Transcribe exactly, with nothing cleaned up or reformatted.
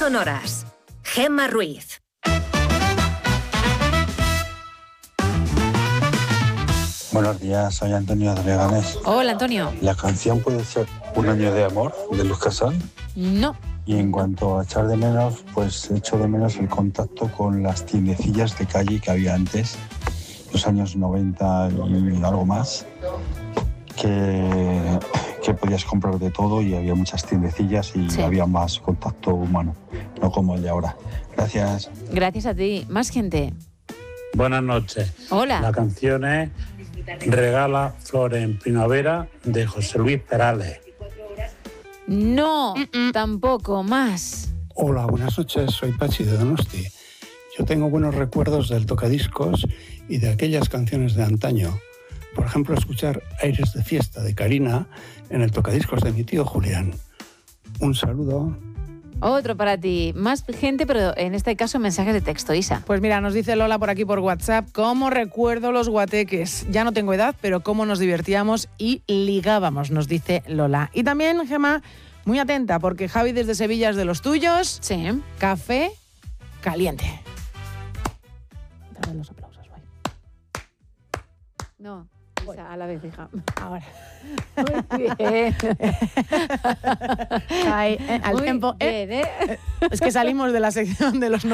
sonoras. Gemma Ruiz. Buenos días, soy Antonio de Leganés. Hola, Antonio. ¿La canción puede ser Un año de amor, de Luz Casal? No. Y en cuanto a echar de menos, pues echo de menos el contacto con las tiendecillas de calle que había antes, los años noventa y algo más, que, que podías comprar de todo y había muchas tiendecillas y sí. había más contacto humano, no como el de ahora. Gracias. Gracias a ti. Más gente. Buenas noches. Hola. La canción es Regala flores en primavera, de José Luis Perales. No, Mm-mm. tampoco. Más. Hola, buenas noches, soy Pachi de Donosti. Yo tengo buenos recuerdos del tocadiscos y de aquellas canciones de antaño. Por ejemplo, escuchar Aires de fiesta de Karina en el tocadiscos de mi tío Julián. Un saludo. Otro para ti. Más gente, pero en este caso mensajes de texto, Isa. Pues mira, nos dice Lola por aquí por WhatsApp, cómo recuerdo los guateques. Ya no tengo edad, pero cómo nos divertíamos y ligábamos, nos dice Lola. Y también, Gemma, muy atenta, porque Javi desde Sevilla es de los tuyos. Sí. Café caliente. Otra vez los aplausos, voy. No. Isa, a la vez, hija. Ahora. Muy bien. Ay, eh, al Muy tiempo. bien, Eh. ¿eh? Es que salimos de la sección de los